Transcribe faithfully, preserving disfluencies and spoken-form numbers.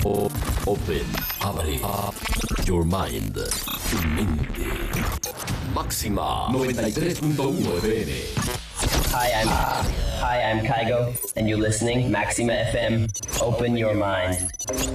Open, abre your mind, tu mente. Máxima noventa y tres punto uno F M. Hi, I'm Hi, I'm Kygo, and you're listening Maxima F M. Open your mind.